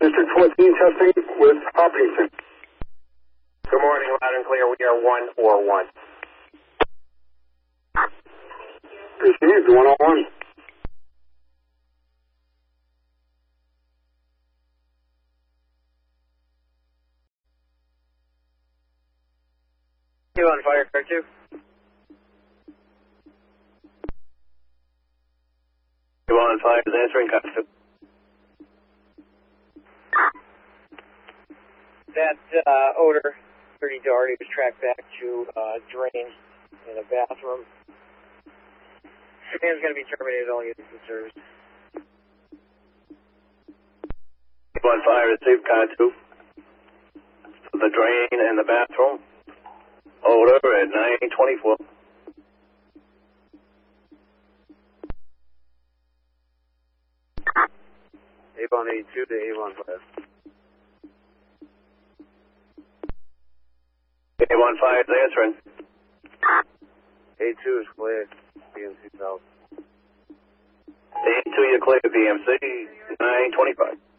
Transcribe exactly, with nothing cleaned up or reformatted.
District fourteen testing with Hopkinton. Good morning, loud and clear. We are one four one. Received, one oh one. You on fire, car two? You on fire is answering, car two. That uh, odor, dirty Doherty, was tracked back to uh, drain in a bathroom. Man's going to be terminated, all units in service. One fire received, car two. The drain and the bathroom. Odor at nine twenty-four. Avon eighty-two to Avon five. Avon five is answering. A two is clear. B M C South. A two, you're clear. B M C nine twenty-five.